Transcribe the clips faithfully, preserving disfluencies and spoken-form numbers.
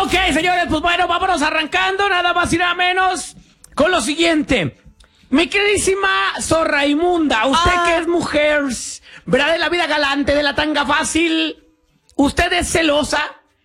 Ok, señores, pues bueno, vámonos arrancando, nada más y nada menos, con lo siguiente. Mi queridísima zorra inmunda, usted ah. que es mujer, ¿verdad? De la vida galante, de la tanga fácil, ¿usted es celosa?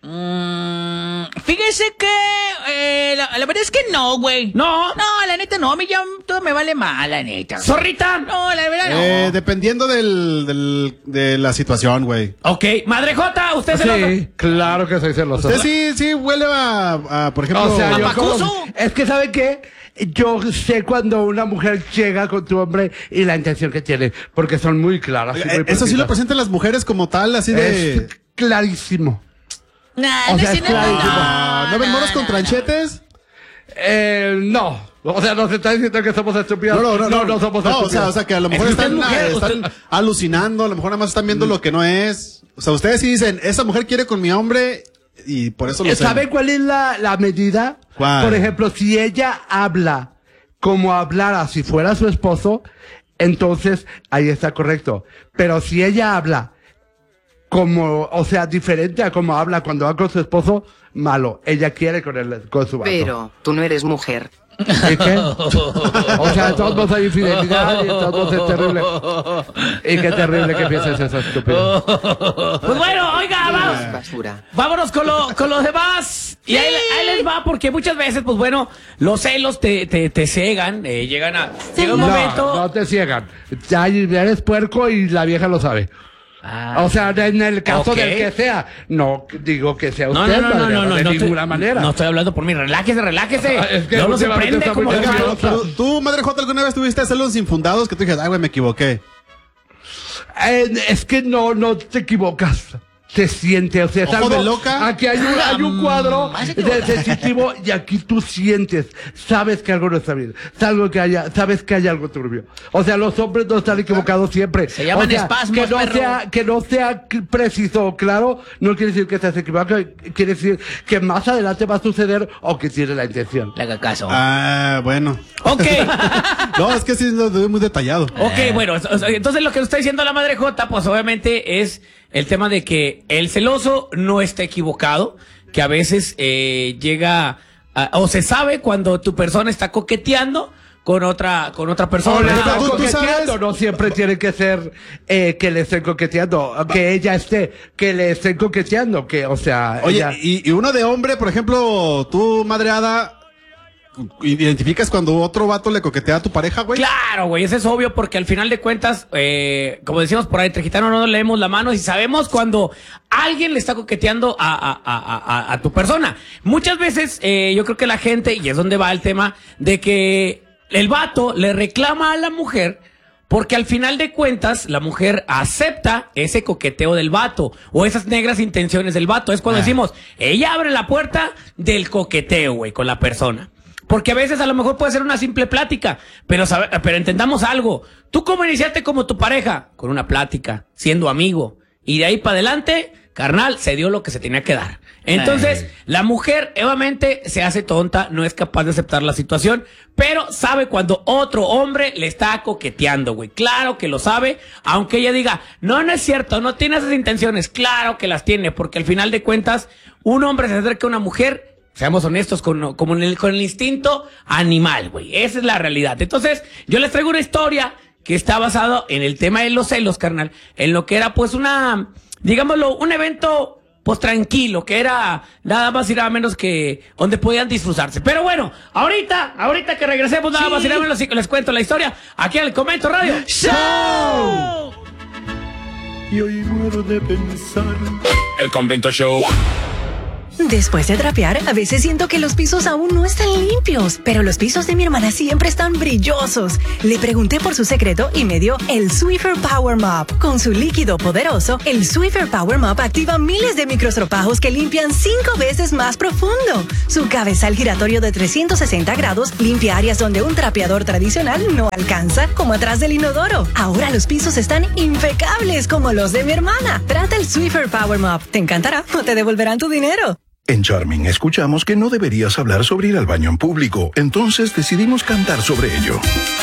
Mm, fíjese que eh, la, la verdad es que no, güey. No. No, la neta no, a mí ya todo me vale mal, la neta. ¿Zorrita? No, la verdad no. Eh, dependiendo del, del, de la situación, güey. Ok, Madre Jota, ¿usted es celoso? Sí, claro que soy celoso. Usted sí, sí huele a, a por ejemplo... O sea, ¿a yo Pacuso? como- es que, ¿sabe qué? Yo sé cuando una mujer llega con tu hombre y la intención que tiene, porque son muy claras. y muy Eh, Eso sí precisas. lo presentan las mujeres como tal, así de... Es clarísimo. Nah, O no sea, es es cierto, clarísimo. Ah, ¿no ven moros con tranchetes? Eh, no. O sea, nos está diciendo que somos estúpidos. No, no, no, no, no somos no, o estúpidos. sea, o sea, que a lo mejor Es que usted están, es mujer, ah, están usted- alucinando, a lo mejor nada más están viendo lo que no es. O sea, ustedes sí dicen, esa mujer quiere con mi hombre y por eso lo ¿Sabe sé. cuál es la, la medida? ¿Cuál? Por ejemplo, si ella habla como hablara si fuera su esposo, entonces ahí está correcto. Pero si ella habla como, o sea, diferente a como habla cuando va con su esposo, malo. Ella quiere con, el, con su vato. Pero tú no eres mujer. ¿Y qué? O sea, de todos modos hay infidelidad y de todos modos es terrible. Y qué terrible que pienses eso, estúpido. Pues bueno, oiga, vamos. Es basura. Vámonos con, lo, con los demás. Y ahí, ahí les va, porque muchas veces, pues bueno, los celos te, te, te cegan, eh, llegan a... Llega un No, momento... no te ciegan. Ya eres puerco y la vieja lo sabe. Ah. O sea, en el caso Ok. del que sea. No digo que sea No, usted, no, no, no, Madre, no, no, de no ninguna estoy, manera. No estoy hablando por mí, relájese, relájese. Ah, es que no, no se últimamente prende está muy como... Oiga, nervioso. pero tú, tú, Madre Jota, ¿alguna vez tuviste celos infundados que tú dijeras, ay, güey, me equivoqué? Eh, es que no, no te equivocas. Se siente, o sea, es ¿Ojo algo- de loca? Aquí hay un, hay un cuadro de sensitivo y aquí tú sientes, sabes que algo no está bien, sabes que haya, sabes que hay algo turbio. O sea, los hombres no están equivocados siempre. Se llaman O sea, espasmos, que no perro. sea, que no sea c- preciso o claro, no quiere decir que estés equivocado, quiere decir que más adelante va a suceder o que tiene la intención. Le haga caso. Ah, bueno. Ok, No, es que sí lo doy muy detallado. ok, bueno, o sea, entonces lo que está diciendo la Madre Jota, pues obviamente es el tema de que el celoso no está equivocado, que a veces eh, llega, a- o se sabe cuando tu persona está coqueteando con otra, con otra O persona. le están ¿tú- tú coqueteando, sabes? no siempre tiene que ser eh, que le estén coqueteando, que ella esté, que le estén coqueteando, que, o sea, Oye, ella- y, y uno de hombre, por ejemplo, tú, madreada, ¿identificas cuando otro vato le coquetea a tu pareja, güey? Claro, güey, eso es obvio porque al final de cuentas, eh, como decimos por ahí, entre gitanos no nos leemos la mano y sabemos cuando alguien le está coqueteando a, a, a, a, a tu persona. Muchas veces eh, yo creo que la gente, y es donde va el tema, de que el vato le reclama a la mujer porque al final de cuentas la mujer acepta ese coqueteo del vato o esas negras intenciones del vato. Es cuando Ah. decimos, ella abre la puerta del coqueteo, güey, con la persona. Porque a veces a lo mejor puede ser una simple plática, pero, sabe- pero entendamos algo. ¿Tú cómo iniciaste como tu pareja? Con una plática, siendo amigo. Y de ahí para adelante, carnal, se dio lo que se tenía que dar. Entonces, la mujer, obviamente, se hace tonta, no es capaz de aceptar la situación, pero sabe cuando otro hombre le está coqueteando, güey. Claro que lo sabe, aunque ella diga, no, no es cierto, no tiene esas intenciones. Claro que las tiene, porque al final de cuentas, un hombre se acerca a una mujer, seamos honestos, con, como en el, con el instinto animal, güey. Esa es la realidad. Entonces, yo les traigo una historia que está basado en el tema de los celos, carnal. En lo que era, pues, una, digámoslo, un evento, pues, tranquilo, que era nada más y nada menos que donde podían disfrutarse. Pero bueno, ahorita, ahorita que regresemos, nada más y nada menos, y les cuento la historia aquí en el Comento Radio Show. Y hoy muero de pensar. El Convento Show. Después de trapear, a veces siento que los pisos aún no están limpios, pero los pisos de mi hermana siempre están brillosos. Le pregunté por su secreto y me dio el Swiffer Power Mop. Con su líquido poderoso, el Swiffer Power Mop activa miles de microstropajos que limpian cinco veces más profundo. Su cabezal giratorio de trescientos sesenta grados limpia áreas donde un trapeador tradicional no alcanza, como atrás del inodoro. Ahora los pisos están impecables como los de mi hermana. Trata el Swiffer Power Mop. Te encantará o te devolverán tu dinero. En Charming escuchamos que no deberías hablar sobre ir al baño en público, entonces decidimos cantar sobre ello.